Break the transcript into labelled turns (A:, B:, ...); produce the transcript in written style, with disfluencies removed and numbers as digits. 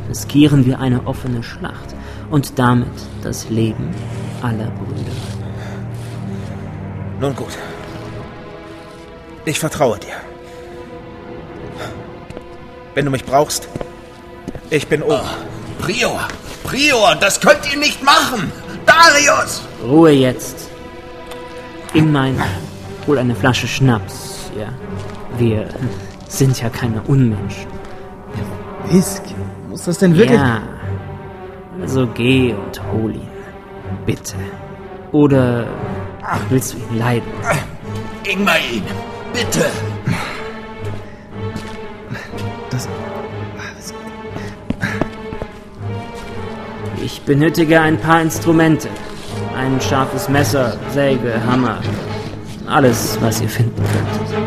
A: riskieren wir eine offene Schlacht und damit das Leben aller Brüder.
B: Nun gut. Ich vertraue dir. Wenn du mich brauchst, ich bin oben.
C: Prior, das könnt ihr nicht machen! Darius!
A: Ruhe jetzt. Ingmar, hol eine Flasche Schnaps, ja. Wir sind ja keine Unmenschen.
D: Whisky? Muss das denn wirklich...
A: Ja, also geh und hol ihn. Bitte. Oder willst du ihn leiden?
C: Ingmar, bitte!
A: Ich benötige ein paar Instrumente. Ein scharfes Messer, Säge, Hammer. Alles, was ihr finden könnt.